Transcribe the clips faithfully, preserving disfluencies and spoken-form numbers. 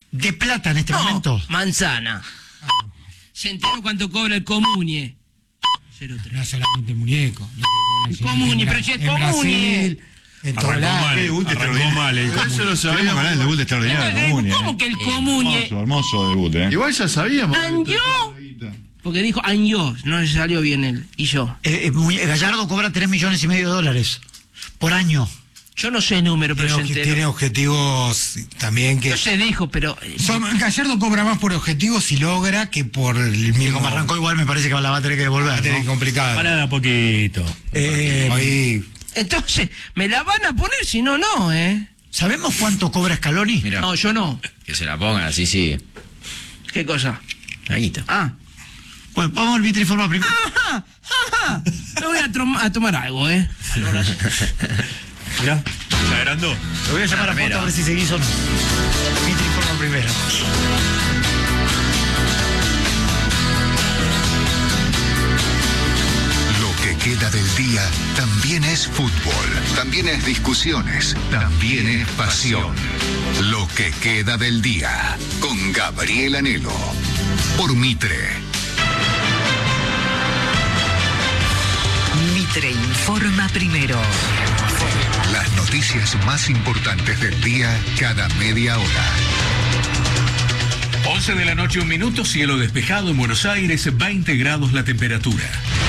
de plata en este no, momento. manzana. ¿Se enteró cuánto cobra el Comuñe? cero tres. No solamente el muñeco. El Comuñe, pero si el Comuñe. En Arrancó todos lados. mal, arrancó mal el Eso lo Comuñe. sabíamos. Ganar el debut extraordinario de Comuñe. ¿Cómo que el Comuñe? Hermoso, hermoso debut, ¿eh? Igual ya sabíamos. ¿Anyo? Porque dijo Anyo, no le salió bien él. Y yo. Eh, eh, Muñe- Gallardo cobra tres millones y medio de dólares por año. Yo no sé número, pero Tiene, se obje- enteró. tiene objetivos también que... No se dijo, pero... eh, Son- Gallardo cobra más por objetivos si logra que por el Y mismo... como arrancó igual, me parece que la va a tener que devolver. Va a tener ¿no? complicado. Pará de a poquito. Eh, Ahí... Entonces, ¿me la van a poner? Si no, no, ¿eh? ¿Sabemos cuánto cobra Scaloni? Mira, No, yo no. que se la pongan así, sí. ¿Qué cosa? Ahí está. Ah. Bueno, vamos al Mitre Informa primero. Ajá, ajá. Me voy a, trom- a tomar algo, ¿eh? Mirá, se agrandó. Lo voy a llamar a foto a ver si seguís o no. Mitre Informa primero. Lo que queda del día también es fútbol, también es discusiones, también es pasión. Lo que queda del día con Gabriel Anhelo por Mitre. Mitre informa primero. Las noticias más importantes del día cada media hora. once de la noche, un minuto, cielo despejado en Buenos Aires, veinte grados la temperatura.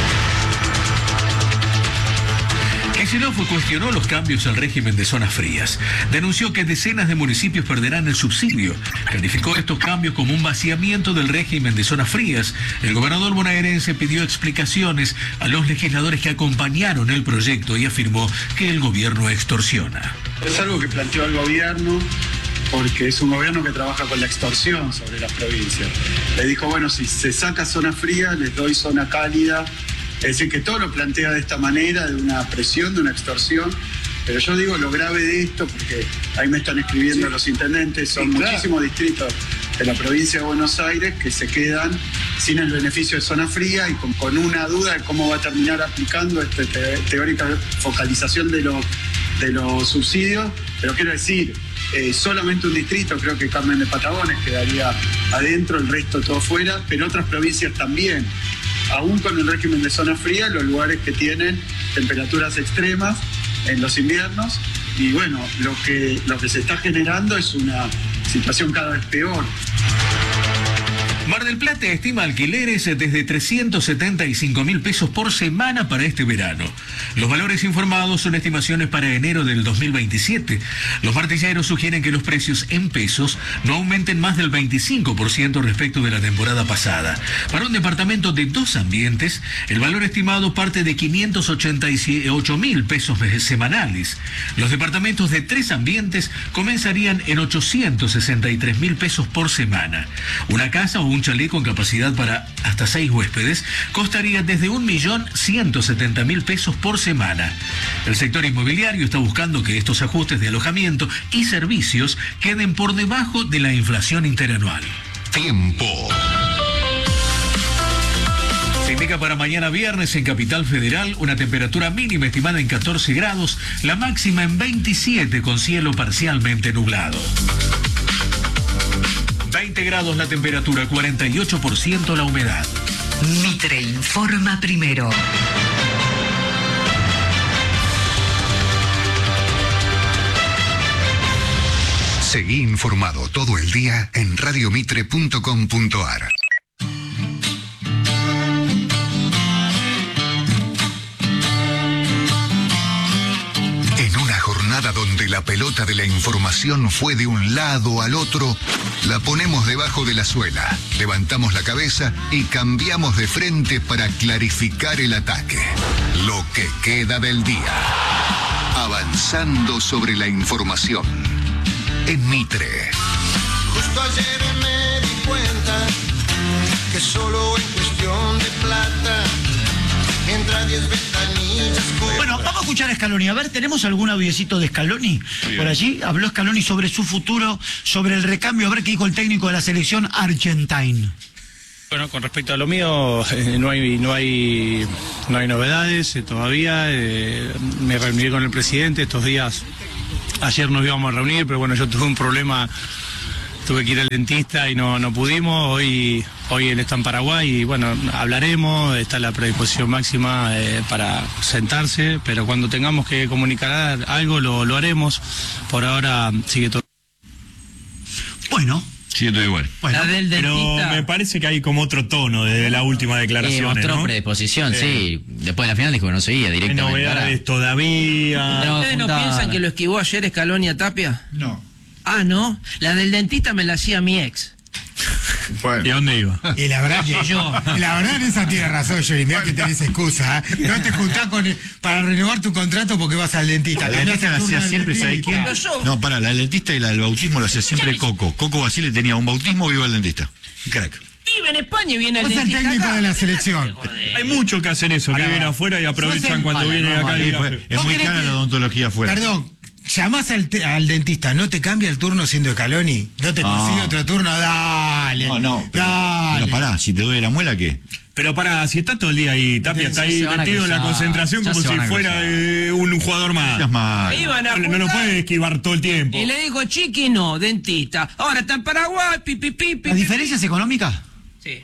Kicillof cuestionó los cambios al régimen de zonas frías. Denunció que decenas de municipios perderán el subsidio. Calificó estos cambios como un vaciamiento del régimen de zonas frías. El gobernador bonaerense pidió explicaciones a los legisladores que acompañaron el proyecto y afirmó que el gobierno extorsiona. Es algo que planteó el gobierno porque es un gobierno que trabaja con la extorsión sobre las provincias. Le dijo, bueno, si se saca zona fría, les doy zona cálida. Es decir, que todo lo plantea de esta manera, de una presión, de una extorsión. Pero yo digo lo grave de esto, porque ahí me están escribiendo sí. los intendentes, son sí, claro. muchísimos distritos de la provincia de Buenos Aires que se quedan sin el beneficio de zona fría y con, con una duda de cómo va a terminar aplicando esta te, teórica focalización de, lo, de los subsidios. Pero quiero decir, eh, solamente un distrito, creo que Carmen de Patagones, quedaría adentro, el resto todo fuera, pero otras provincias también. Aún con el régimen de zona fría, los lugares que tienen temperaturas extremas en los inviernos, y bueno, lo que, lo que se está generando es una situación cada vez peor. Mar del Plata estima alquileres desde trescientos setenta y cinco mil pesos por semana para este verano. Los valores informados son estimaciones para enero del dos mil veintisiete. Los martilleros sugieren que los precios en pesos no aumenten más del veinticinco por ciento respecto de la temporada pasada. Para un departamento de dos ambientes, el valor estimado parte de quinientos ochenta y ocho mil pesos semanales. Los departamentos de tres ambientes comenzarían en ochocientos sesenta y tres mil pesos por semana. Una casa o un chalet con capacidad para hasta seis huéspedes costaría desde un millón ciento setenta mil pesos por semana. El sector inmobiliario está buscando que estos ajustes de alojamiento y servicios queden por debajo de la inflación interanual. Tiempo. Se indica para mañana viernes en Capital Federal una temperatura mínima estimada en catorce grados, la máxima en veintisiete con cielo parcialmente nublado. veinte grados la temperatura, cuarenta y ocho por ciento la humedad. Mitre informa primero. Seguí informado todo el día en radiomitre punto com punto ar. Donde la pelota de la información fue de un lado al otro, la ponemos debajo de la suela, levantamos la cabeza y cambiamos de frente para clarificar el ataque. Lo que queda del día. Avanzando sobre la información. En Mitre. Justo ayer me di cuenta que solo en cuestión de plata entra diez ventanillas. Bueno, vamos a escuchar a Scaloni. A ver, ¿tenemos algún audiecito de Scaloni sí, por allí? Habló Scaloni sobre su futuro, sobre el recambio. A ver qué dijo el técnico de la selección argentina. Bueno, con respecto a lo mío, eh, no hay no hay no hay novedades eh, todavía. Eh, me reuní con el presidente estos días. Ayer nos íbamos a reunir, pero bueno, yo tuve un problema tuve que ir al dentista y no, no pudimos. Hoy, hoy él está en Paraguay y bueno, hablaremos, está la predisposición máxima eh, para sentarse, pero cuando tengamos que comunicar algo lo, lo haremos. Por ahora sigue todo. Bueno. Sigue todo igual. La del Pero dentista. me parece que hay como otro tono desde la última Sí, declaración. mostró ¿no? predisposición, Eh, sí. Después de la final dijo que no seguía Hay directamente. novedades todavía. No, ¿Ustedes no juntada. piensan que lo esquivó ayer Scaloni a Tapia? No. Ah, no. La del dentista me la hacía mi ex. ¿Y a dónde iba? Y la verdad que Yo. la verdad en esa tiene razón, Johnny, mirá que tenés excusa, ¿eh? No te juntás con para renovar tu contrato porque vas al dentista. La Tenés dentista la el turno hacía del siempre, ¿sabes dentista. quién? Pero yo- No, para, la del dentista y la del bautismo la hacía siempre Coco. Coco Basile tenía un bautismo y iba al dentista. Crack. Vive en España y viene al Vos sos el dentista técnico acá. de la selección. Hay muchos que hacen eso, que vienen afuera y aprovechan el- cuando Para, vienen no, acá. Sí, y pues, hacen- es ¿Vos muy querés cara que- la odontología afuera. Perdón, llamás al, te- al dentista, ¿no te cambia el turno siendo Scaloni? ¿No te No. consigue otro turno? Dale. No, no. Pero, Dale. pero pará, si te duele la muela, ¿qué? Pero pará, si está todo el día ahí, Tapia está Ya ahí se van a metido en la cruzar, concentración ya como se si van a fuera cruzar. eh, un jugador No más. seas mal. Me iban a No, no lo juntar puede esquivar todo el tiempo. y le dijo, Chiqui, no, dentista. Ahora está en Paraguay, pi, pi, pi, pi, ¿Las pi. diferencias económicas? Sí.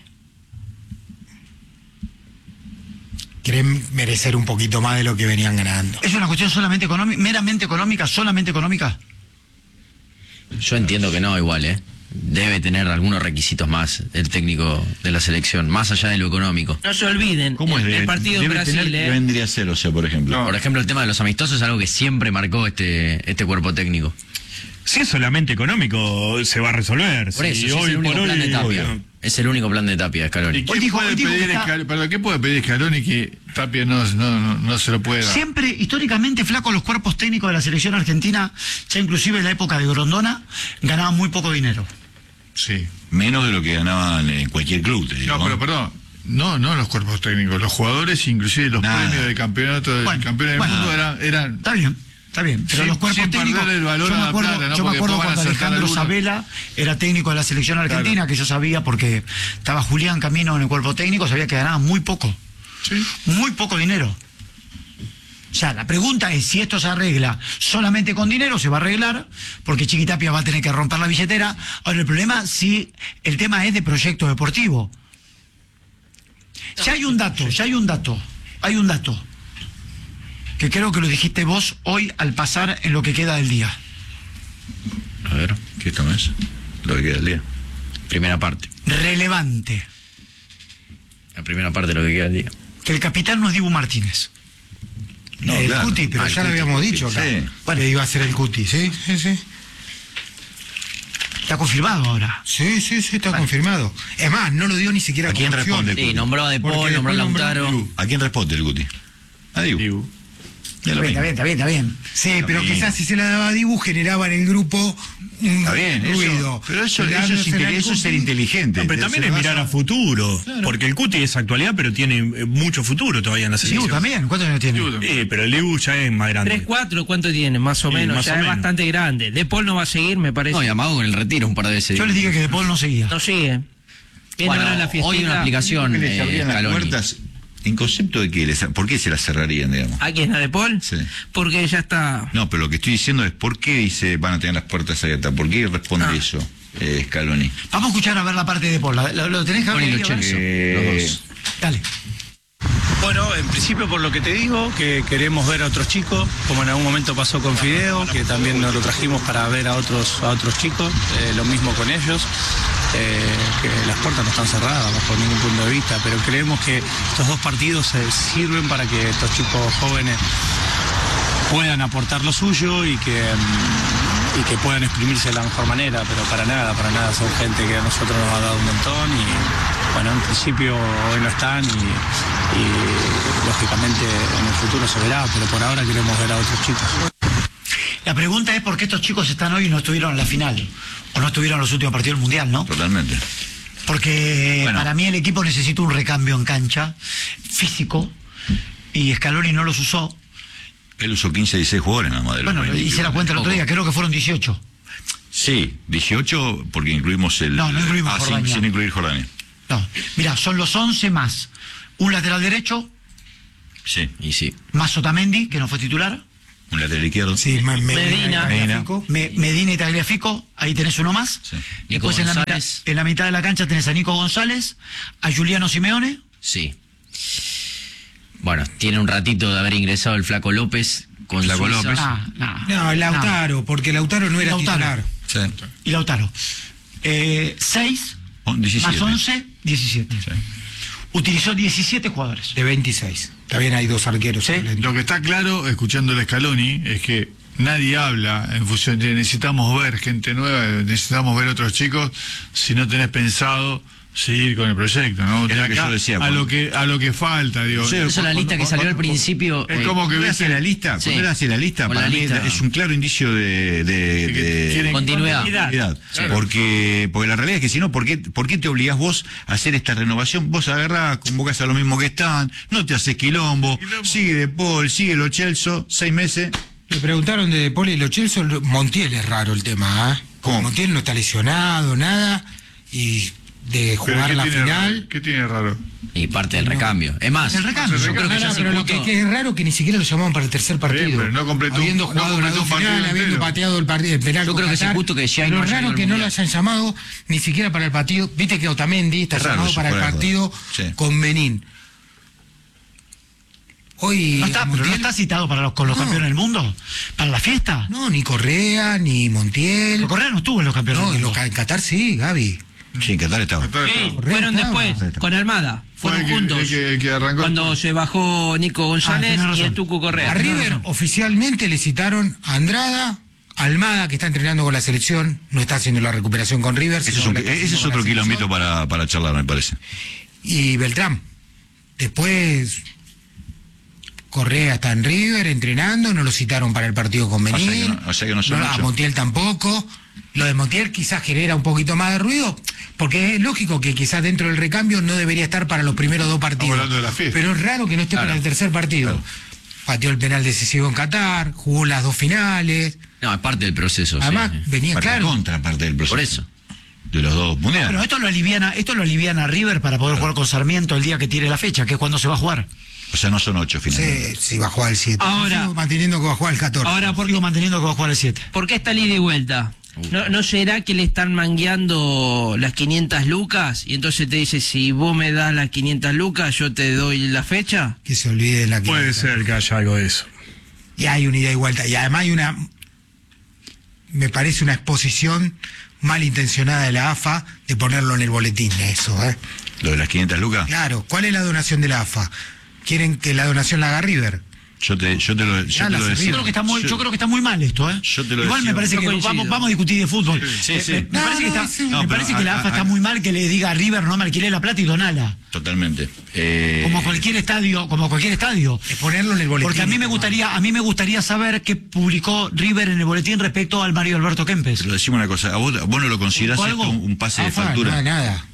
Quieren merecer un poquito más de lo que venían ganando. ¿Es una cuestión solamente económica, meramente económica, solamente económica? Yo entiendo que no, igual, ¿eh? Debe tener algunos requisitos más el técnico de la selección, más allá de lo económico. No se olviden, ¿Cómo es? el, de- el partido en debe Brasil, tener, ¿qué ¿eh? vendría a ser, o sea, por ejemplo? Por ejemplo, el tema de los amistosos es algo que siempre marcó este, este cuerpo técnico. Si es solamente económico, se va a resolver. Por eso, Si ese es hoy el único por plan hoy, de Tapia. obvio. Es el único plan de Tapia, Scaloni. Hoy dijo, hoy dijo que pedir está- Scal- perdón, ¿qué puede pedir Scaloni que Tapia no, no, no, no se lo puede dar? Siempre, históricamente, flaco, los cuerpos técnicos de la selección argentina, ya inclusive en la época de Grondona, ganaban muy poco dinero. Sí. Menos de lo que ganaban en cualquier club, te digo. No, pero perdón. No, no los cuerpos técnicos, los jugadores, inclusive los Nada. premios del campeonato del Bueno, campeón del bueno. mundo eran, eran Está bien, está bien. Pero Sin- los cuerpos sin técnicos. perder el valor yo a me la acuerdo, plata, ¿no? yo me Porque acuerdo después van a cuando saltar Alejandro algunos. Sabela era técnico de la selección argentina, Claro. que yo sabía porque estaba Julián Camino en el cuerpo técnico, sabía que ganaban muy poco. Sí. Muy poco dinero. O sea, la pregunta es si esto se arregla solamente con dinero, se va a arreglar, porque Chiquitapia va a tener que romper la billetera. Ahora, el problema si el tema es de proyecto deportivo. Ya hay un dato, ya hay un dato, hay un dato, que creo que lo dijiste vos hoy al pasar en lo que queda del día. A ver, ¿qué esto no es? Lo que queda del día. Primera parte. Relevante, La primera parte de lo que queda del día. que el capitán no es Dibu Martínez. No, el claro. Cuti, pero Ah, ya el lo Cuti, habíamos Cuti, dicho acá. sí. Bueno, iba a ser el Cuti, ¿sí? Sí, sí. Está confirmado ahora. Sí, sí, sí, está confirmado. Es más, no lo dio ni siquiera ¿A quién como opción. responde? Sí, nombró a De Porque Paul, nombró a después nombró a Lautaro. Dibu. ¿A quién responde el Guti? A Dibu. Dibu. Es lo Está bien, mismo. está bien, está bien, está bien. Sí, Lo pero mismo. quizás si se la daba a Dibu generaba en el grupo un Está bien, eso- ruido. pero eso, Le eso, es, dándosela inte- al eso es ser Cuti. inteligente. No, pero Te- también se es lo mirar das a futuro. Porque el Cuti es actualidad, pero tiene eh, mucho futuro todavía en la Dibu selección. también, ¿cuántos años tiene? Eh, pero el Dibu ya es más grande. tres cuatro, ¿cuánto tiene? Más o Sí, menos, más ya o es menos. bastante grande. De Paul no va a seguir, me parece. No, y amagó con el retiro un par de veces. Yo les dije que De Paul no seguía. No sigue. Viene Bueno, ahora en la fiestita. hoy una aplicación, ¿Por qué les eh, abrían las Scaloni. puertas? ¿En concepto de qué? Les- ¿Por qué se las cerrarían, digamos? ¿A quién? ¿A De Paul? Sí. Porque ya está. No, pero lo que estoy diciendo es ¿por qué dice van a tener las puertas abiertas? ¿Por qué responde Ah. eso, eh, Scaloni? Vamos a escuchar a ver la parte de De Paul. ¿La- ¿Lo, lo tenés que Tony ver? Luchenzo, Eh, los dos. Dale. Bueno, en principio por lo que te digo, que queremos ver a otros chicos, como en algún momento pasó con Fideo, que también nos lo trajimos para ver a otros a otros chicos, eh, lo mismo con ellos, eh, que las puertas no están cerradas bajo ningún punto de vista, pero creemos que estos dos partidos eh, sirven para que estos chicos jóvenes puedan aportar lo suyo y que, mm, y que puedan exprimirse de la mejor manera, pero para nada, para nada, son gente que a nosotros nos ha dado un montón y bueno, en principio hoy no están y, y lógicamente en el futuro se verá, pero por ahora queremos ver a otros chicos. La pregunta es por qué estos chicos están hoy y no estuvieron en la final. O no estuvieron en los últimos partidos del Mundial, ¿no? Totalmente. Porque Bueno. para mí el equipo necesita un recambio en cancha, físico, y Scaloni no los usó. Él usó quince, dieciséis jugadores nada más de los Bueno, veinte. hice la cuenta el otro día, creo que fueron dieciocho. Sí, dieciocho porque incluimos el... No, no incluimos ah, sin- Jordania. sin incluir Jordania. No, mira, son los once más un lateral derecho, Sí. Y sí. más Otamendi, que no fue titular, Un lateral izquierdo. Sí, me- me- Medina. Medina. Me- Medina y Tagliafico, ahí tenés uno más. Sí. Nico Después en la, mitad, González. en la mitad de la cancha tenés a Nico González, a Juliano Simeone. Sí. Bueno, tiene un ratito de haber ingresado el Flaco López con Flaco Suiza. López. Ah, no, No, Lautaro, porque Lautaro no era Lautaro. titular. Sí. Y Lautaro. Eh, seis On- diecisiete. más once, diecisiete. Sí. Utilizó diecisiete jugadores. De veintiséis. También hay dos arqueros. suplentes. Lo que está claro, escuchando el Scaloni, es que nadie habla en función de necesitamos ver gente nueva, necesitamos ver otros chicos, si no tenés pensado seguir con el proyecto, ¿no? Es De lo que acá yo decía, a cuando- lo que a lo que falta, digo. Sí, Eso es la lista que salió al principio. Es eh, como que Cuando él ves hace la lista, Sí. cuando él hace la lista, Con para la mí lista. es un claro indicio de, de- que de- quieren continuidad. continuidad. Claro. Porque, porque la realidad es que si no, ¿por qué, ¿por qué te obligás vos a hacer esta renovación? Vos agarrás, convocás a lo mismo que están, no te haces quilombo, sigue De Paul, sigue Lo Celso, seis meses. Le preguntaron de Poli y Lo Celso, Montiel es raro el tema, ¿eh? ¿Cómo? Montiel no está lesionado, nada, y de Pero jugar ¿qué la tiene final. raro? ¿Qué tiene raro? Y parte del recambio. Es más, El recambio. yo creo que No, ya no, se pero lo impuso- que, que es raro que ni siquiera lo llamaban para el tercer partido. pero no completó- habiendo no jugado completó las dos un partido finales, habiendo entero. pateado el, partido, el penal. Yo con creo que es Qatar. injusto que Gianni Pero no es haya raro ido al que no lo Mundial. hayan llamado ni siquiera para el partido. Viste que Otamendi está Es raro llamado eso, para el fuera de partido joda. Sí. con Benín. Hoy No está, pero no Montiel- está citado para los, con los No. campeones del mundo. ¿Para la fiesta? No, ni Correa, ni Montiel. Pero Correa no estuvo en los campeones No, del en, mundo. lo- en Qatar sí, Gaby. Sí, en Qatar estaba. Qatar Sí, estaba. fueron estaba. después, con Almada. Fueron Fue el que- juntos. el que- el que arrancó. Cuando se bajó Nico González tenés y razón. el Tucu Correa. A River oficialmente le citaron a Andrada, Almada, que está entrenando con la selección, no está haciendo la recuperación con River. Ese sino es, un- la está ese haciendo es con otro la selección. kilómetro para, para charlar, me parece. Y Beltrán. Después Correa está en River entrenando, no lo citaron para el partido con O sea Benín. que no- o sea que no son a ocho. Montiel tampoco. Lo de Montiel quizás genera un poquito más de ruido, porque es lógico que quizás dentro del recambio no debería estar para los primeros dos partidos. hablando de la fiesta. Pero es raro que no esté Claro. para el tercer partido. Pateó el penal decisivo en Qatar, jugó las dos finales. No, es parte del proceso. Además, sí. venía Parte claro. contra parte del proceso. Por eso. De los dos mundiales. Pero esto lo aliviana, esto lo aliviana a River para poder jugar con Sarmiento el día que tire la fecha, que es cuando se va a jugar. O sea, no son ocho finalmente. Sí, sí, va a jugar el siete. Ahora- Sigo manteniendo que va a jugar el catorce. Ahora, ¿por, Sigo manteniendo que va a jugar el siete. ¿por qué está el ida y vuelta? ¿No, ¿No será que le están mangueando las quinientas lucas? Y entonces te dice, si vos me das las quinientas lucas, yo te doy la fecha. Que se olvide de la que. Puede ser que haya algo de eso. Y hay una ida y vuelta. Y además hay una. Me parece una exposición malintencionada de la A F A de ponerlo en el boletín, eso, ¿eh? Lo de las quinientas lucas. Claro, ¿cuál es la donación de la A F A? ¿Quieren que la donación la haga River? Yo te, yo te lo, yo Ya te la lo cerré. decía. Yo creo que está muy, yo creo que está muy mal esto, ¿eh? Yo te lo Igual decía. me parece Yo que coincido. vamos, vamos a discutir de fútbol. Sí, Eh, sí. Me, me No, parece, no, que, está, sí. me No, pero parece a- que la a- A F A está a- muy mal que le diga a River no me alquilé la plata y donala. Totalmente. Eh, Como cualquier estadio, como cualquier estadio. Es ponerlo en el boletín. Porque a mí me gustaría, a mí me gustaría saber qué publicó River en el boletín respecto al Mario Alberto Kempes. Pero decimos una cosa, ¿a vos, vos no lo considerás ¿O esto algo? un, un pase de A F A, factura? nada, nada.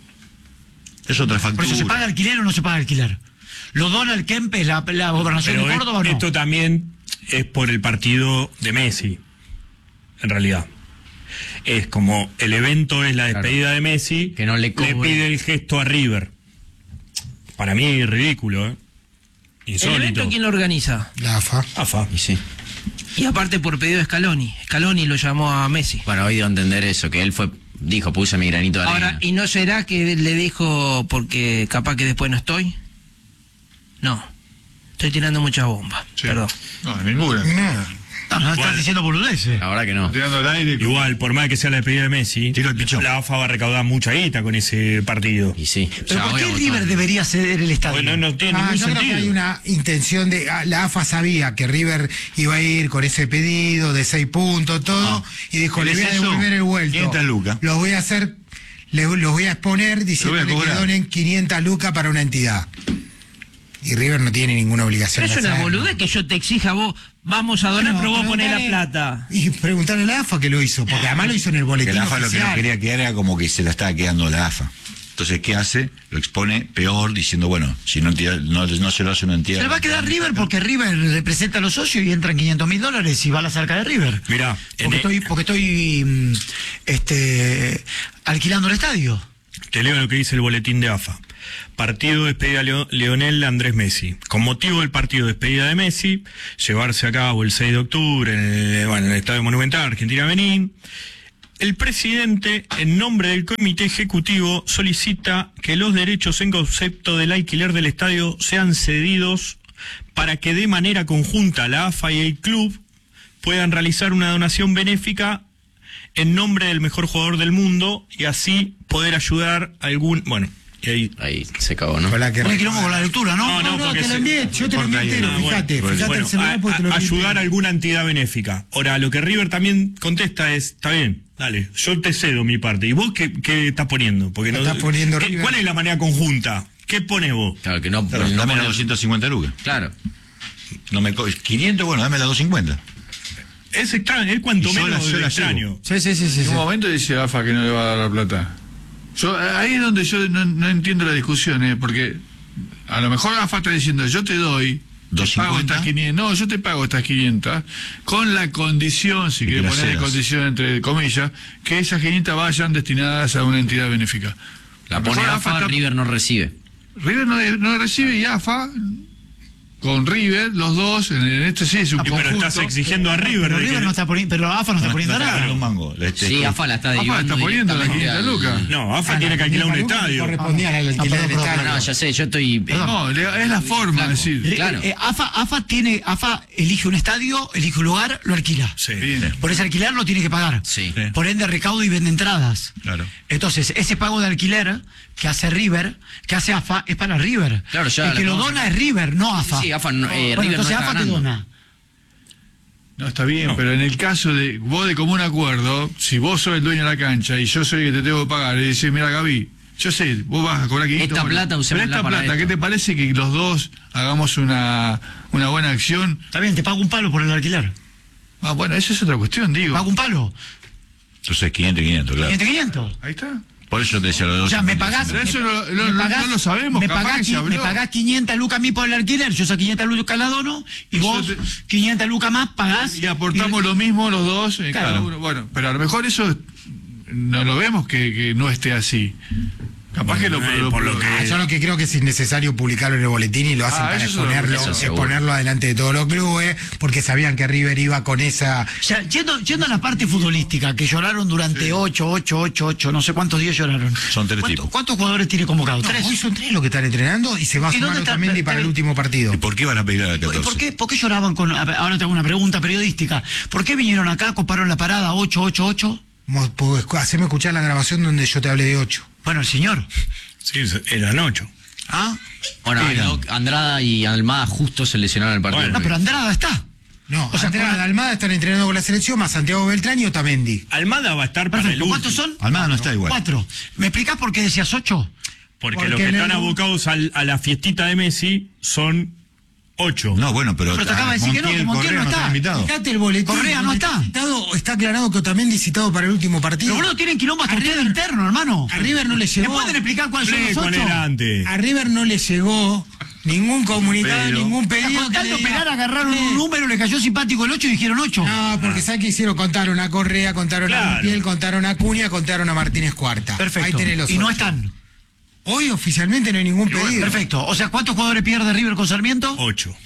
Es otra Por factura. eso, ¿se paga alquiler o no se paga alquiler? ¿Lo dona el Kempes, la, la gobernación Pero de es- Córdoba o no? esto también es por el partido de Messi, en realidad. Es como el evento es la despedida de Messi, Que no le cobre. pide el gesto a River. Para mí es ridículo, ¿eh? ¿El Insólito. evento quién lo organiza? La A F A. AFA. Y sí. Y aparte por pedido de Scaloni. Scaloni lo llamó a Messi. Bueno, hoy dio a entender eso, que él fue, dijo, puse mi granito de arena. Ahora, ¿y no será que le dijo porque capaz que después no estoy? No. Estoy tirando muchas bombas. Sí. Perdón. No, ninguna. Nada. No, no estás Bueno. diciendo boludeces. La verdad que no. Tirando al aire. Igual, por más que sea la despedida de Messi, Tiro el pichón. la AFA va a recaudar mucha guita con ese partido. Y sí. Pero Ya ¿por hoy qué agotó. River debería ceder el estadio? Bueno, no tiene Ah, ningún yo creo que sentido. hay una intención de. ah, La A F A sabía que River iba a ir con ese pedido de seis puntos, todo, y dijo: le voy a ¿Querés eso? devolver el vuelto. quinientas lucas. Los voy a hacer, le- los voy a exponer diciendo que cobrar. donen quinientas lucas para una entidad. Y River no tiene ninguna obligación Pero es de una hacerlo. boludez que yo te exija a vos, vamos a donar, No, pero vos ponés la preguntale- plata. Y preguntarle a la A F A que lo hizo, porque además lo hizo en el Que boletín la A F A lo que no oficial. quería quedar era como que se la estaba quedando la A F A. Entonces, ¿qué hace? Lo expone peor, diciendo, bueno, si no, entidad- no, no se lo hace una entidad. Se le va a quedar River porque River representa a los socios y entran quinientos mil dólares y va a la cerca de River. Mirá, en Porque el- estoy, porque estoy mm, este, alquilando el estadio. te leo lo que dice el boletín de AFA. partido de despedida Leo- Lionel Andrés Messi. Con motivo del partido de despedida de Messi, llevarse a cabo el seis de octubre en el, bueno, en el Estadio Monumental Argentina-Benín, el presidente, en nombre del comité ejecutivo, solicita que los derechos en concepto del alquiler del estadio sean cedidos para que de manera conjunta la A F A y el club puedan realizar una donación benéfica en nombre del mejor jugador del mundo y así poder ayudar a algún... Bueno, y ahí... Ahí se acabó, ¿no? Hola, que Un quilombo con la lectura, ¿no? No, no, no, porque te lo se- envié, yo te lo envié porque ahí- entero, ah, bueno, fíjate, fíjate bueno, el celular a- porque te lo a- envié ayudar a entero. alguna entidad benéfica. Ahora, lo que River también contesta es, está bien, dale, yo te cedo mi parte. ¿Y vos qué, qué estás poniendo? Porque no, Estás poniendo ¿qué- River. ¿Cuál es la manera conjunta? ¿Qué pones vos? Claro, que no... Claro, no dame ponen- las doscientas cincuenta lucas. Claro. No me co- quinientos, bueno, dame las doscientos cincuenta. Es extraño, es cuanto Y yo menos la- yo la extraño. Sí, sí, sí, sí. En sí. un momento dice A F A que no le va a dar la plata. Yo, ahí es donde yo no, no entiendo la discusión, ¿eh? Porque a lo mejor A F A está diciendo, yo te doy, te ¿doscientos pago cincuenta? estas quinientas, no, yo te pago estas quinientas, con la condición, si Y que quiere las poner cedas. condición entre comillas, que esas quinientas vayan destinadas a una entidad benéfica. La A lo pone mejor A F A, está- River no recibe. River no, no recibe y A F A con River, los dos, en, en este sí es un Y pero conjunto. estás exigiendo a River. Pero de River que- no está poniendo, pero A F A no está poniendo nada. un mango. Este, Sí, este, A F A la está A F A derivando está poniendo las directamente quinientas al- lucas. No, A F A Ah, tiene que alquilar un Lucas estadio. correspondía al alquiler del perdón, estadio. No, ya sé, yo estoy... eh, No, le- es la forma de decir. Eh, Claro. eh, AFA, AFA tiene, AFA elige un estadio, elige un lugar, lo alquila. Sí. Bien. Por ese alquiler lo tiene que pagar. Sí. Sí. Por ende recauda y vende entradas. Claro. Entonces, ese pago de alquiler que hace River, que hace AFA, es para River. Claro, ya El que la lo estamos- dona es River, no AFA. Sí, AFA no- eh, Bueno, River no entonces está AFA te ganando. dona. No, está bien, pero en el caso de vos de común acuerdo, si vos sos el dueño de la cancha y yo soy el que te tengo que pagar, y decís, mira Gaby, yo sé, vos vas a cobrar quinientos. Esta bueno, plata pero usémosla esta para plata, ¿qué esto. te parece que los dos hagamos una, una buena acción? Está bien, te pago un palo por el alquiler. Ah, bueno, esa es otra cuestión, digo. Pago un palo. Entonces quinientos, quinientos, claro. quinientos, quinientos. Ahí está. Por eso te decía los O sea, me doscientos pagás. Pero eso me- no- no- me no- pagás- no lo sabemos, Me capaz pagás, que se qui- habló. me pagás quinientas lucas a mí por el alquiler, yo saco quinientas lucas la dono, y Eso vos te- quinientas lucas más pagás. Y aportamos lo mismo los dos, eh, Claro. cada uno. Bueno, pero a lo mejor eso no lo vemos que, que no esté así. Capaz que lo, eh, lo- por lo lo- que- Ah, yo lo que creo que es innecesario publicarlo en el boletín y lo hacen Ah, para eso seguro, exponerlo, eso seguro. exponerlo adelante de todos los clubes, porque sabían que River iba con esa... Ya, yendo, yendo a la parte futbolística, que lloraron durante ocho, ocho, ocho, ocho, no sé cuántos días lloraron. Son tres ¿Cuánto- tipos. ¿Cuántos jugadores tiene convocados? No, tres. hoy son tres los que están entrenando y se va a ¿Y sumar dónde está? Otamendi para el Pero- último partido. ¿Y por qué van a pedir a la ¿Por, catorce? por qué, ¿Por qué lloraban con.? a ver, ahora tengo una pregunta periodística. ¿Por qué vinieron acá, coparon la parada ocho, ocho, ocho? Mo- pues, Haceme escuchar la grabación donde yo te hablé de ocho. Bueno, el señor. Sí, eran ocho. ¿Ah? Bueno, Era. Aldo- Andrada y Almada justo se lesionaron el partido. No, pero Andrada está. No, O sea, Andrada, con la- Almada están entrenando con la selección, más Santiago Beltrán y Otamendi. Almada va a estar para el Perfecto. último. ¿Cuántos son? Almada no está igual. Cuatro. ¿Me explicás por qué decías ocho? Porque, Porque los que en están el- abocados al- a la fiestita de Messi son ocho. No, bueno, pero. Pero te acaba de decir que no, que Montiel no está. invitado. Fíjate el boletín. Correa no está. Citado- está aclarado que Otamendi citado para el último partido. Pero boludo, tienen quilombo hasta ustedes interno, hermano. A River no le ¿Me llegó. pueden explicar cuáles son Ple, los con ocho? el antes. A River no le llegó ningún comunicado, Pero- ningún pedido. Con que tal le de diga, operar, agarraron "Eh, un número, le cayó simpático el ocho y dijeron ocho. No, porque ¿sabes qué hicieron? Contaron a Correa, contaron a Claro. Montiel, contaron a Acuña, contaron a Martínez Cuarta. Ahí Perfecto. tenés los Y no ocho. están. Hoy oficialmente no hay ningún pedido. Perfecto. O sea, ¿cuántos jugadores pierde River con Sarmiento? Ocho.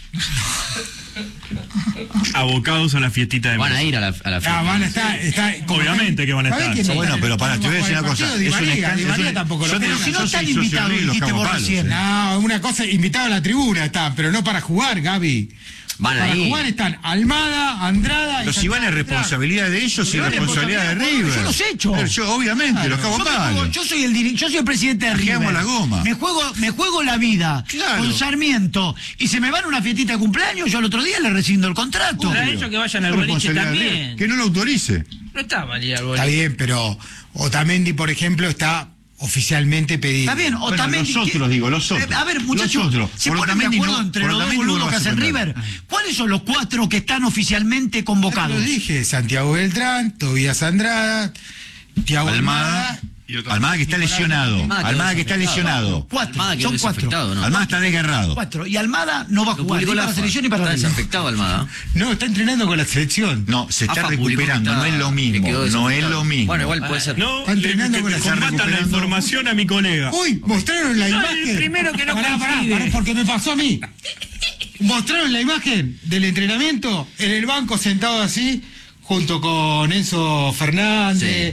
Abocados a la fiestita de Van a Messi. ir a la, a la Ah, fiesta. van a estar, está, como- Obviamente que van a ¿Sabés estar. quién está Bueno, en el pero pará, te voy a decir una partido? cosa. Di Es un María, escándalo, Di es María un- tampoco lo yo te- Pero ponen. si no yo están soy socio invitados, de los dijiste vos cagapalos, recién. eh. No, una cosa, invitado a la tribuna están, pero no para jugar, Gaby. Van para ahí. jugar están Almada, Andrada Pero y si van es Santiago Beltrán. responsabilidad de ellos y Pero es responsabilidad de responsabilidad, River. yo los echo. Pero yo, obviamente, los cago Yo, me palos. juego- yo soy el diri- yo soy el presidente de River. Ajemos la goma. Me juego, me juego la vida Claro. con Sarmiento y se me van a una fiestita de cumpleaños, yo al otro día le rescindo el contrato. Para ellos que vayan al boliche Responsabilidad de River. también. Que no lo autorice. No está mal ir al Está boliche. bien, pero Otamendi, por ejemplo, está oficialmente pedido. Está bien, o Bueno, también. los otros, digo, los otros. Eh, a ver, muchachos, Los otros. ¿se Por ponen de Otamendi acuerdo no- entre por los dos Otamendi no boludos lo que vas a hacen sacar. River? ¿Cuáles son los cuatro que están oficialmente Ya te convocados? lo dije, Santiago Beltrán, Tobías Andrada, Thiago Almada Almada y otras- Almada que está lesionado. Almada quedó Almada que está desafectado. lesionado. Cuatro, Almada quedó son cuatro. desafectado, ¿no? Almada está desgarrado. Cuatro. Y Almada no va a Lo jugar ni publicó para la la AFA. selección ni para Está la liga. desafectado Almada. No, está entrenando con la selección. No, se está AFA publicó recuperando, que no está- es lo que mismo. quedó No es desafectado. lo mismo. Bueno, igual puede ser. No, Está entrenando le- con que la- combatan la recuperando. información a mi colega. Uy, mostraron la Soy imagen. el primero que no Pará, pará, coincide. pará, porque me pasó a mí. Mostraron la imagen del entrenamiento en el banco sentado así, junto con Enzo Fernández,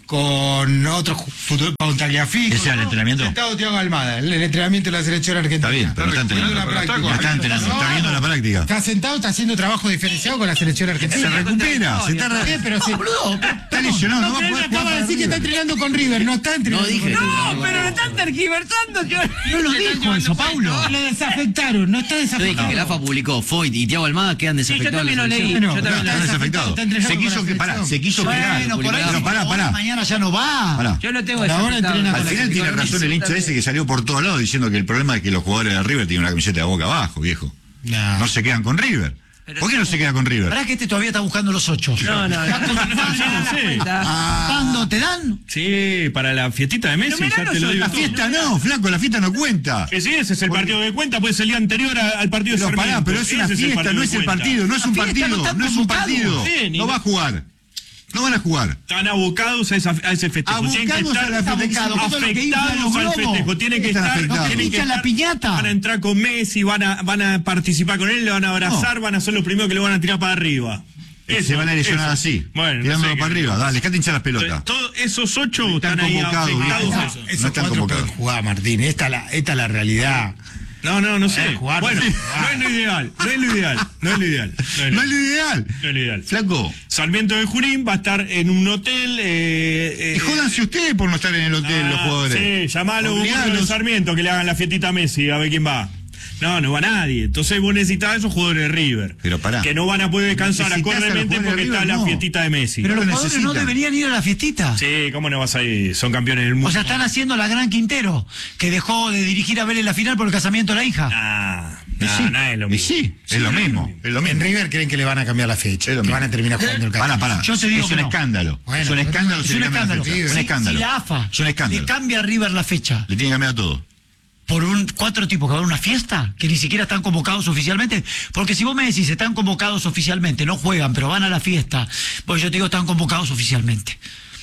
con otros futbolistas, con Tagliafico. ¿Ese era el ¿no? entrenamiento? Sentado Thiago Almada, el, el entrenamiento de la selección argentina. Está bien, pero está entrenando. La práctica. No está entrenando, está viendo la práctica. Está sentado, está haciendo trabajo diferenciado con la selección Se argentina. recupera, se está, Sí, pero sí. está lesionado, no No, va a pero él poder acaba jugar de decir que está entrenando con River, no está entrenando No dije. con River. No, pero lo están tergiversando. Yo... No lo dijo eso, Paulo. Lo desafectaron, no está Yo dije desafectado. que el AFA publicó Foyt y Thiago Almada quedan Sí, yo desafectados. también lo en la leí. selección. Bueno, Yo también lo Está leí. desafectado. Está entrenando Se con quiso la que pará, selección. se quiso quedar. Bueno, por ahí Pero si pará, no, pará. mañana ya no va. Pará. Yo lo tengo Por ahora desafectado. entrena Al con la final tiene razón el hincha ese que salió por todos lados diciendo que el problema es que los jugadores de River tienen una camiseta de Boca abajo, viejo. No. No se quedan con River. ¿Por qué no se queda con River? Pará que este todavía está buscando los ocho. No, no, no. No, yo no sé. ¿Cuándo te dan? Sí, para la fiestita de Messi, Pero mirá ya te lo los digo. La todo. fiesta no, flaco, la fiesta no cuenta. Que sí, ese es el Porque- partido de cuenta, pues es el día anterior a- al partido de Pero Sarmiento. pará, pero es una Ese fiesta, partido no de es el cuenta. partido, no es un La fiesta partido, no están no es un convocados. partido. Sí, ni- No va a jugar. No van a jugar. Están abocados a, esa, a ese festejo. Tienen que Abocados estar a la festejo. Abocados, todo lo que infla afectados los al globos. festejo. Tienen que Están estar. afectados. tienen que Pinchan la estar- piñata. Van a entrar con Messi, van a, van a participar con él, le van a abrazar, van a ser los primeros que lo van a tirar para arriba. Eso, se van a lesionar eso. así. Bueno, no tirándolo sé para qué- arriba. Dale, dejate hinchar las pelotas. Todos esos ocho Están están, ahí convocados, afectados viejo. a eso. Esos No están cuatro convocados. pueden jugar, Martín. Esta es la, esta es la realidad. No, no, no sé. Eh, jugar, bueno, no no jugar. es lo ideal. No es lo ideal. No es lo ideal. No es lo ideal. No es lo ideal. Flaco. Sarmiento de Junín va a estar en un hotel. Eh, Y eh, jódanse ustedes por no estar en el hotel, ah, los jugadores. Sí, llamalo a Obligalos. de Sarmiento que le hagan la fiestita a Messi, a ver quién va. No, no va nadie. Entonces vos necesitas a esos jugadores de River. Pero pará. Que no van a poder descansar Necesitas a los acordemente jugadores porque de está River, la no. fiestita de Messi. Pero los lo jugadores no necesitan. deberían ir a la fiestita. Sí, ¿cómo no vas a ir? Son campeones del mundo. O sea, están haciendo la gran Quintero, que dejó de dirigir a Vélez la final por el casamiento de la hija. Ah, Y no, sí, no es lo y mismo. sí, es lo mismo. Es lo En mismo. River creen que le van a cambiar la fecha. Es lo Que mismo. van a terminar jugando el Pará, campeonato. pará. Yo te digo es que un no. escándalo. Bueno, es un escándalo Es si un le cambian la escándalo. fecha. Es un Si- escándalo. Si la AFA Es un escándalo. le cambia a River la fecha Le tienen que cambiar todo. por un cuatro tipos que van a una fiesta, que ni siquiera están convocados oficialmente, porque si vos me decís están convocados oficialmente, no juegan, pero van a la fiesta, pues yo te digo están convocados oficialmente.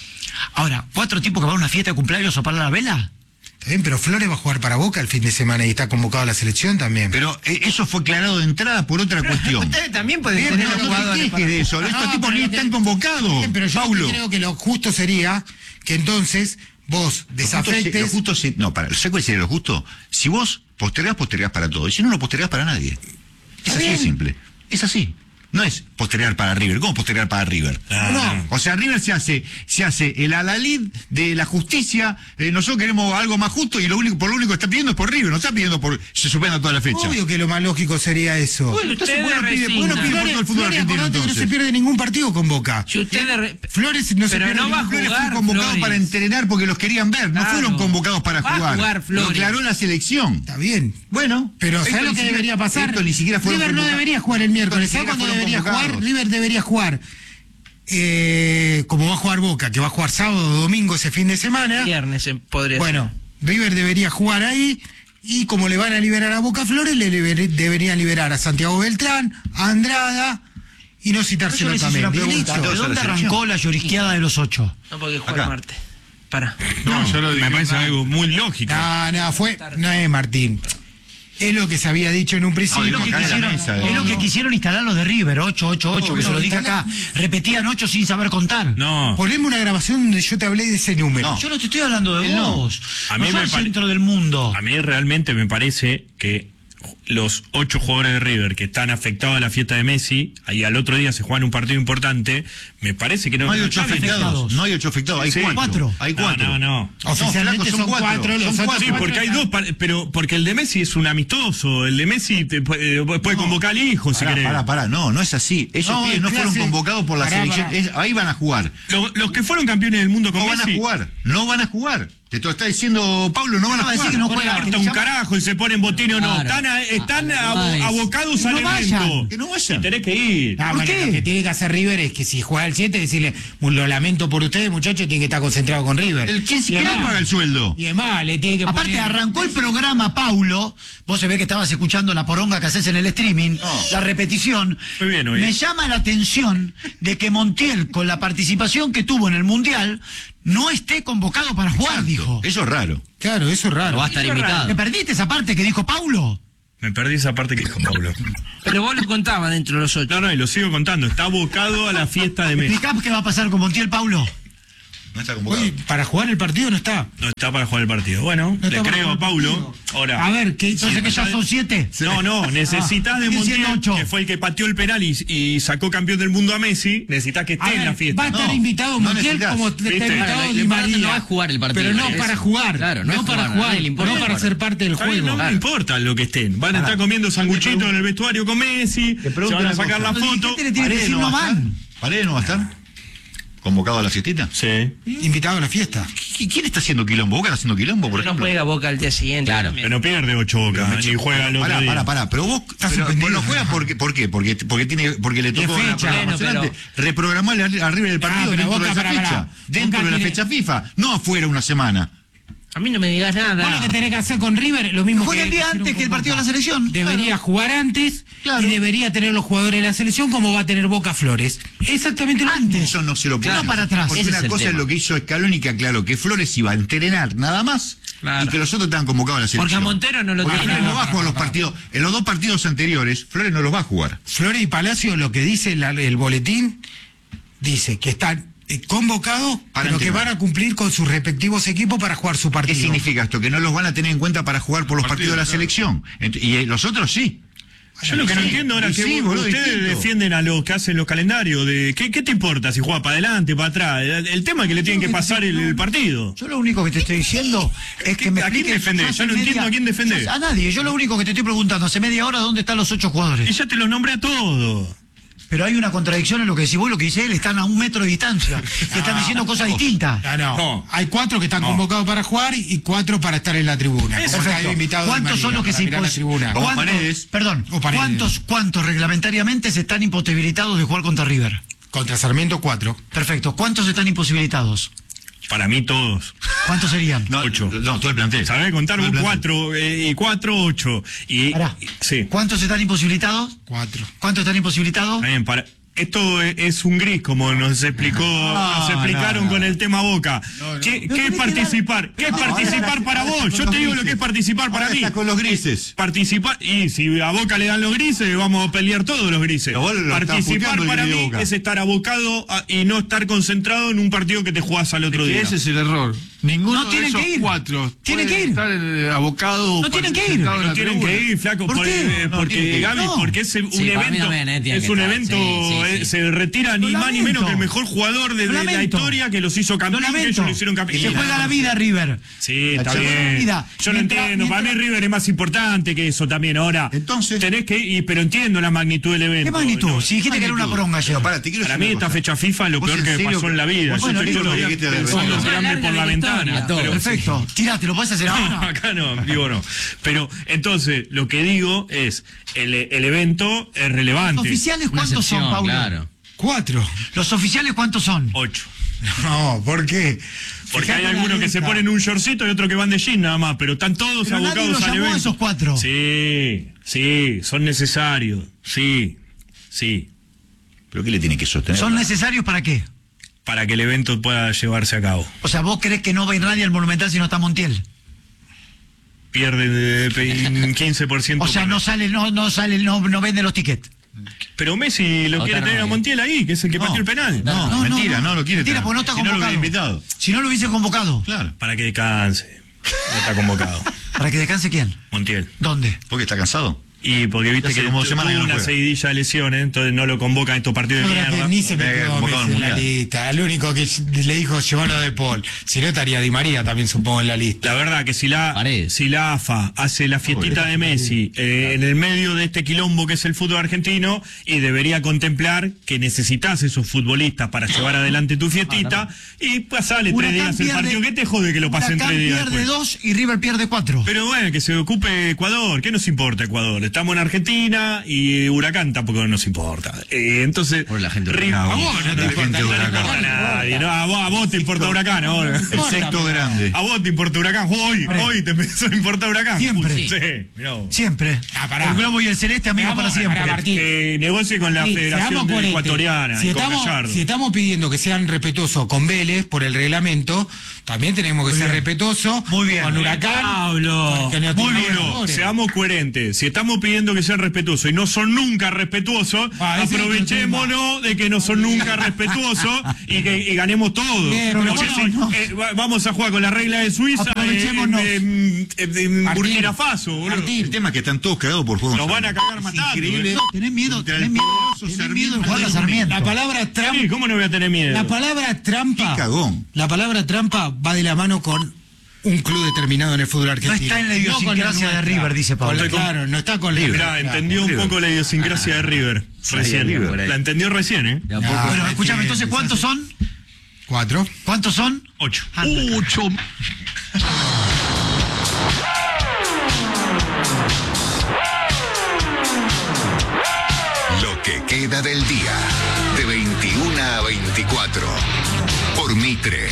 Ahora, cuatro tipos que van a una fiesta de cumpleaños o para la vela. Está bien, pero Flores va a jugar para Boca el fin de semana y está convocado a la selección también. Pero eh, eso fue aclarado de entrada por otra cuestión. Ustedes también pueden Bien, tener pero los no te jugadores. quejes de eso. Estos No, tipos pero ni lo que- están convocados. Bien, pero yo Paulo. creo que lo justo sería que entonces vos Lo justo se- desafectes. lo justo se- no, para, ¿sabes cuál sería lo justo? Si vos postergás, postergás para todo. Y si no, no postergás para nadie. Es así de simple. Es así. No es postergar para River. ¿Cómo postergar para River? No. O sea, River se hace, se hace el alalid de la justicia. Eh, nosotros queremos algo más justo y lo único, por lo único que está pidiendo es por River. No está pidiendo por se suspenda toda la fecha. Obvio que lo más lógico sería eso. Bueno, Entonces, ustedes ¿por qué no pide- por qué no resignan. pide por todo el fútbol Flores, argentino acordate que no entonces? se pierde ningún partido con Boca. Si ustedes re- Flores no se Pero pierde no va a ningún- Flores jugar, fue convocado Flores. para entrenar porque los querían ver, no Claro. fueron convocados para Va a jugar. jugar Lo Flores. declaró la selección. Está bien. Bueno, Pero esto ¿sabes ni lo que siquiera- debería pasar? esto ni siquiera fueron River no convocados. debería jugar el miércoles. Esto ni ¿Sabes cuándo siquiera debería fueron jugar? convocados. River debería jugar. Eh, como va a jugar Boca, que va a jugar sábado o domingo ese fin de semana. viernes eh, podría Bueno, River debería jugar ahí. Y como le van a liberar a Boca Flores, le liber- deberían liberar a Santiago Beltrán, a Andrada y no Yo citárselo les hice también. una Y pregunta. listo. ¿De dónde arrancó la llorisqueada de los ocho? ser. No, porque juega Acá. el martes. Para. No, yo lo Me dije. parece algo muy lógico. No, no, fue. No es Martín. Es lo que se había dicho en un Es principio. lo que acá en la quisieron, mesa, eh. es lo que quisieron instalar los de River, ocho, ocho, ocho, que se lo dije instalar- acá. Repetían ocho sin saber contar. No. Poneme una grabación donde yo te hablé de ese número. No. Yo no te estoy hablando de Él no. vos. A no mí sos me el pare- centro del mundo. A mí realmente me parece que los ocho jugadores de River que están afectados a la fiesta de Messi y al otro día se juegan un partido importante, me parece que no, No hay no ocho están afectados. afectados. No hay ocho afectados, hay Sí. cuatro. Cuatro. Hay No, cuatro. no, no. Oficialmente flaco, son cuatro, los son otros cuatro. Sí, porque hay dos, par- pero porque el de Messi es un amistoso, el de Messi te puede, eh, puede convocar al hijo si Pará, querés. pará, pará, no, no es así. Esos No, pibes es no fueron clase- convocados por la Pará, selección. pará. Es- ahí van a jugar. Los, los que fueron campeones del mundo con No van a Messi, jugar. No van a jugar. Te lo está diciendo Pablo, no van a No va a jugar. decir que no No juega. importa un carajo y se ponen botín o no. Claro. Están, a- están Ah, abo- no, abocados que al no vayan, evento. que no vayan. Y tenés que ir. Ah, ¿Por bueno, qué? Lo que tiene que hacer River es que si juega el siete, decirle, lo lamento por ustedes, muchachos, tienen que estar concentrados con River. El ¿quién, Y ¿quién le además- paga el sueldo? Y además, le tiene que Aparte, poner- arrancó el programa, Paulo. Vos se ve que estabas escuchando la poronga que haces en el streaming, la repetición. Muy bien, muy bien. Me llama la atención de que Montiel, con la participación que tuvo en el Mundial, no esté convocado para jugar, dijo. Eso es raro. Claro, eso es No raro. va a estar ¿Te invitado. perdiste esa parte que dijo Paulo? Me perdí esa parte que dijo Pablo. Pero vos lo contabas dentro de los ocho. No, no, y lo sigo contando. Está abocado a la fiesta de Messi. Explicá qué va a pasar con Montiel, Paulo. No está convocado. Oye, para jugar el partido no está. No está para jugar el partido. Bueno, No le está para creo a jugar el Paulo. partido. Ahora. A ver, ¿qué Entonces que ya son siete. No, no, necesitas de sigue siendo Montiel, ocho. que fue el que pateó el penal y, y sacó campeón del mundo a Messi. Necesitas que A esté en ver, la fiesta. va a estar No, invitado no Montiel necesitas. como está ¿Viste? invitado Claro, lo Di importante María. no es jugar el partido, Pero no es- para jugar. Claro, no no es para jugar, a jugar. nadie le importa No para jugar. ser parte del Está bien, juego. no me importa lo que estén. Van a estar comiendo sanguchitos en el vestuario con Messi. Se pregunto van a una sacar cosa. la El foto. dirigente le tiene que decir no va a estar? van. ¿Paredes no va a estar? ¿Convocado a la fiestita? Sí. Invitado a la fiesta. ¿Qui- ¿Quién está haciendo quilombo? ¿Boca está haciendo quilombo, por No ejemplo? juega Boca al día siguiente. Claro. también. Pero no pierde ocho Bocas, ni juega el otro Pará, día. pará, pará, pero vos, pero, suspendido. vos no juegas porque, ¿por qué? Porque, porque tiene, porque le tocó fecha. la programación Bueno, antes. Reprogramarle arri- arriba del partido Ah, pero dentro Boca, de esa pará, fecha. pará. Dentro Boca de la tiene- fecha FIFA, no afuera una semana. A mí no me digas Vos lo nada. que tenés que hacer con River, lo mismo Juega que el día hicieron antes con que el partido de Boca. la selección. Debería Claro. jugar antes Claro. y debería tener los jugadores de la selección como va a tener Boca Flores. Exactamente lo mismo. Eso no se lo puede No para atrás. Porque Ese una es el cosa tema. es lo que hizo Scaloni, que aclaró que Flores iba a entrenar nada más Claro. y que los otros estaban convocados a la selección. Porque a Montero no lo Porque tiene. Flores no va a jugar los partidos. En los dos partidos anteriores, Flores no los va a jugar. Flores y Palacio, lo que dice la- el boletín, dice que están eh, convocados, Para pero que entrenar. van a cumplir con sus respectivos equipos para jugar su ¿Qué partido. significa esto? Que no los van a tener en cuenta para jugar por los partidos de la selección. Ent- Y eh, los otros sí. Yo lo que no Sí, entiendo ahora y es que sí, vos- boludo, ustedes distinto. defienden a los que hacen los calendarios. De, ¿qué, ¿Qué te importa si juega para adelante, para atrás? El, el tema es que le tienen que pasar el, el partido. Yo lo único que te estoy diciendo es que me ¿A quién expliques defendés? hace Yo no entiendo a quién defendés. A nadie. Yo lo único que te estoy preguntando hace media hora dónde están los ocho Y jugadores. ya te los nombré a todos. Pero hay una contradicción en lo que decís vos y lo que dice él. Están a un metro de distancia. Que están diciendo cosas distintas. Ah, no. No. Hay cuatro que están No. convocados para jugar y cuatro para estar en la tribuna. Eso, Como está Perfecto. invitado Di ¿Cuántos son María los que para se mirar la impos- tribuna? Como ¿Cuántos- Paredes. Perdón, O Paredes. ¿cuántos, ¿cuántos reglamentariamente se están imposibilitados de jugar contra River? Contra Sarmiento, cuatro. Perfecto. ¿Cuántos están imposibilitados? Para mí todos. ¿Cuántos serían? No, Ocho. No, todo el plantel. ¿Sabés contar Todo el un plantel. cuatro eh, y cuatro, ocho? Y, Pará. y- sí. ¿Cuántos están imposibilitados? Cuatro. ¿Cuántos están imposibilitados? Está bien, para. Esto es- es un gris, como nos explicó, nos explicaron no, no. con el tema Boca. ¿Qué, No qué es tenés que participar? ¿Qué es No, ahora participar está- para ahora vos? está Yo con te los digo lo grises. que es participar para Ahora mí. está con los grises. Participar, y si a Boca le dan los grises, vamos a pelear todos los grises. Pero vos lo estás Participar puteando el para gris de mí Boca. es estar abocado a- y no estar concentrado en un partido que te jugás al otro Que día. ese es el error. Ninguno No, de tienen esos que ir. cuatro Tienen puede que ir. estar eh, abocado. No tienen que ir. sentado en No la tienen tribuna. que ir, flaco, ¿Por por- qué? eh, No, porque tienen que ir. Gaby, No. porque es un Sí, para mí evento, también, eh, tienen es que un estar. evento, Sí, sí, eh, sí. se retira ni Lo más ni lamento. menos que el mejor jugador de, Lo de la lamento. historia que los hizo Lo campeón, que lamento. ellos lo hicieron campeón. Se juega la vida, River. Sí, está Se juega la bien. vida. Yo no Mientras- entiendo, para mí mientras- River es más importante que eso también ahora. Entonces- tenés que ir, pero entiendo la magnitud del evento. ¿Qué magnitud? No, Si dijiste que era una magnitud. poronga ayer. No, pará, te quiero para decir mí una esta cosa. fecha FIFA es lo ¿Vos peor en que serio pasó en la vida. vos Yo en estoy serio todos los días dijiste de pensando River? tirarme por la ventana. todo. pero- Perfecto. Tirate, ¿lo podés hacer ahora? Acá no, digo no. Pero entonces, lo que digo es, el, el evento es relevante. ¿Los oficiales Una cuántos son, excepción, Paulo? claro. Cuatro. ¿Los oficiales cuántos son? Ocho. No, ¿por qué? Porque Fijate hay la algunos que se lista. ponen un shortcito y otros que van de jean nada más, pero están todos Pero nadie abocados los al llamó a evento. esos cuatro. Sí, sí, son necesarios. Sí, sí. ¿Pero qué le tiene que sostener? ¿Son necesarios para qué? Para que el evento pueda llevarse a cabo. O sea, ¿vos crees que no va a ir nadie al Monumental si no está Montiel? Pierde de un quince por ciento. O sea, por- no sale, no, no sale, no, no vende los tickets. Pero Messi lo Otra quiere no, tener a bien. Montiel ahí, que es el que No, pateó el penal. No, No, no, mentira, no. no, lo quiere Mentira, tener. porque no está Si no lo hubiera convocado. invitado. Si no lo hubiese convocado. Claro. Para que descanse. No está convocado. ¿Para que descanse quién? Montiel. ¿Dónde? ¿Porque está cansado? Y porque viste Hace que como tuvo semana que no una juega. seguidilla de lesiones, entonces no lo convocan en estos partidos de Yo creo mierda. que ni se Eh, metió convocado Messi al en la Mundial. lista. El único que le dijo llevarlo de Paul. Si no estaría Di María también, supongo, en la lista. La verdad que si la, Paredes. si la A F A hace la fiestita de Messi eh, en el medio de este quilombo que es el fútbol argentino, y debería contemplar que necesitas esos futbolistas para llevar adelante tu fiestita, y pasale tres Huracán días el pierde- partido. ¿Qué te jode que lo pasen Huracán tres días pierde después? dos y River pierde cuatro. Pero bueno, que se ocupe Ecuador. ¿Qué nos importa Ecuador? Estamos en Argentina y Huracán tampoco nos importa. Eh, entonces, Por la gente de River- Huracán. a vos no te La importa, gente de no le Huracán. importa a nadie. No, a, vos, a vos te importa Huracán ahora. El sexto grande. A vos te importa Huracán. Hoy, hoy te empezó a importar Huracán. Siempre. Sí, mirá vos. Siempre. Ah, pará. El globo y el celeste, amigos, Vamos, para siempre. pará, Martín. Que negocie con la Sí, Federación seamos coherentes. Ecuatoriana Si y con estamos, Gallardo. si estamos pidiendo que sean respetuosos con Vélez por el reglamento, también tenemos que ser respetuosos Muy bien. con Huracán. Pablo, porque no muy tiene bien, jugadores. seamos coherentes. Si estamos pidiendo que sean respetuosos y no son nunca respetuosos, Ah, ese es otro aprovechémonos de que no son nunca respetuosos y que y ganemos todo. Bien, pero Porque bueno, si, eh, va- vamos a jugar con la regla de Suiza en, Aprovechémonos. en- en- en Martín, Burkina Faso, boludo. Martín. El tema es que están todos cagados por juegos. Nos van a cagar matando. Increíble. ¿eh? Tenés miedo, Contra tenés el miedo, poderoso tenés Sarmiento miedo de jugar a de Sarmiento. La palabra trampa. Sí, ¿cómo no voy a tener miedo? La palabra trampa. Qué cagón. La palabra trampa va de la mano con un club determinado en el fútbol No argentino. está en la con idiosincrasia de nuestra. River, dice Pablo. Con la- Claro, no está con Mirá, River. entendió un poco la idiosincrasia de River. Recién. River, por ahí. La entendió recién, ¿eh? De a poco. Bueno, Ah, escúchame, sí, entonces, sí, ¿cuántos sí. son? Cuatro. ¿Cuántos son? Ocho. Ocho. Lo que queda del día, de veintiuna a veinticuatro, por Mitre.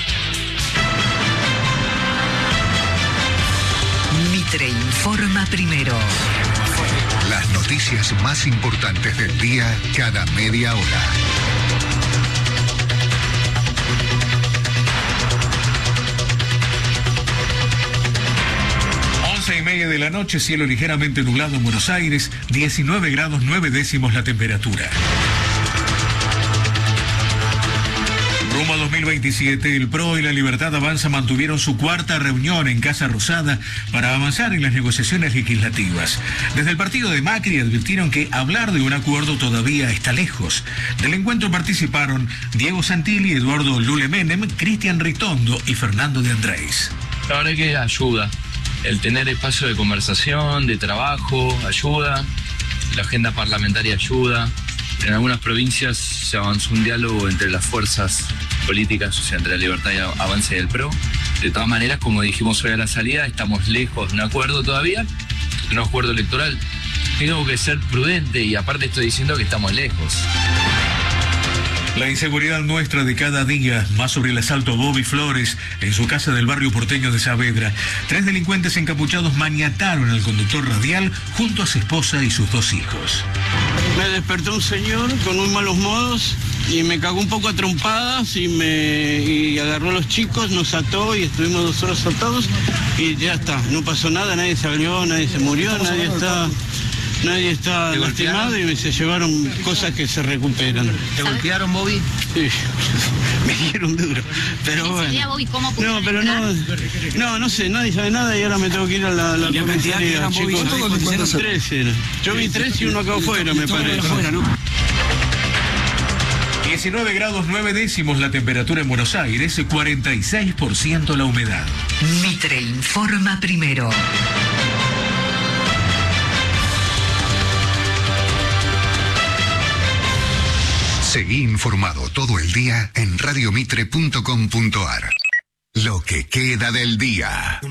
Mitre informa primero. Las noticias más importantes del día cada media hora. Once y media de la noche, cielo ligeramente nublado en Buenos Aires, diecinueve grados nueve décimos la temperatura. Rumbo a dos mil veintisiete, el P R O y la Libertad Avanza mantuvieron su cuarta reunión en Casa Rosada para avanzar en las negociaciones legislativas. Desde el partido de Macri advirtieron que hablar de un acuerdo todavía está lejos. Del encuentro participaron Diego Santilli, Eduardo Lule Menem, Cristian Ritondo y Fernando de Andrés. La verdad que ayuda. El tener espacio de conversación, de trabajo, ayuda. La agenda parlamentaria ayuda. En algunas provincias se avanzó un diálogo entre las fuerzas políticas, o sea, entre la Libertad y Avance y el P R O. De todas maneras, como dijimos hoy a la salida, estamos lejos de un acuerdo todavía, de un acuerdo electoral. Tengo que ser prudente y aparte estoy diciendo que estamos lejos. La inseguridad nuestra de cada día, más sobre el asalto a Bobby Flores en su casa del barrio porteño de Saavedra. Tres delincuentes encapuchados maniataron al conductor radial junto a su esposa y sus dos hijos. Me despertó un señor con muy malos modos y me cagó un poco a trompadas y me y agarró a los chicos, nos ató y estuvimos dos horas atados y ya está, no pasó nada, nadie salió, nadie se murió, nadie está... Nadie está lastimado y se llevaron cosas que se recuperan. ¿Te golpearon, Bobby? Sí, me dieron duro. Pero ¿Ese bueno. día, Bobby, cómo pudieron No, pero no, no, no sé, nadie sabe nada y ahora me tengo que ir a la, la ¿Y la cantidad que eran, Bobby? chicos. ¿Cuántos delincuentes eran? Tres eran. Yo vi tres y uno acá afuera, me parece. diecinueve grados nueve décimos la temperatura en Buenos Aires, cuarenta y seis por ciento la humedad. Mitre informa primero. Seguí informado todo el día en radiomitre punto com punto ar. Lo que queda del día.